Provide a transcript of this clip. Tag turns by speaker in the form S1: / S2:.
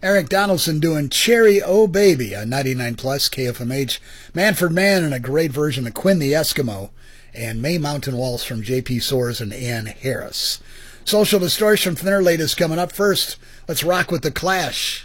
S1: Eric Donaldson doing Cherry Oh Baby on 99 Plus KFMH. Manfred Mann and a great version of Quinn the Eskimo. And May Mountain Waltz from J.P. Soares and Ann Harris. Social Distortion from their latest coming up. First, let's rock with The Clash.